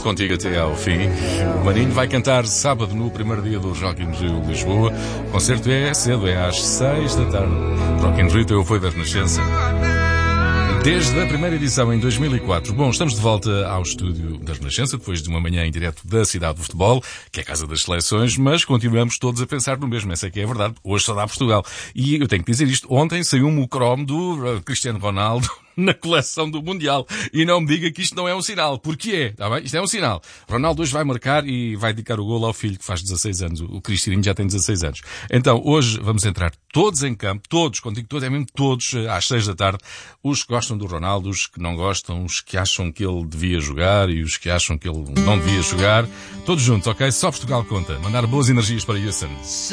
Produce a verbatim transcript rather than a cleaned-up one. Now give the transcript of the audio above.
contigo até ao fim. O Maninho vai cantar sábado no primeiro dia do Rock in Rio Lisboa. O concerto é cedo, é às seis da tarde. Rock in Rio, eu fui da Renascença. Desde a primeira edição em dois mil e quatro. Bom, estamos de volta ao estúdio da Renascença, depois de uma manhã em direto da Cidade do Futebol, que é a casa das seleções, mas continuamos todos a pensar no mesmo. Essa é que é a verdade. Hoje só dá Portugal. E eu tenho que dizer isto. Ontem saiu-me o cromo do Cristiano Ronaldo na coleção do Mundial. E não me diga que isto não é um sinal. Porque é, tá bem? Isto é um sinal. Ronaldo hoje vai marcar e vai dedicar o golo ao filho que faz dezasseis anos. O Cristiano já tem dezasseis anos. Então, hoje vamos entrar todos em campo, todos, contigo todos, é mesmo todos, às seis da tarde. Os que gostam do Ronaldo, os que não gostam, os que acham que ele devia jogar e os que acham que ele não devia jogar. Todos juntos, ok? Só Portugal conta. Mandar boas energias para Houston.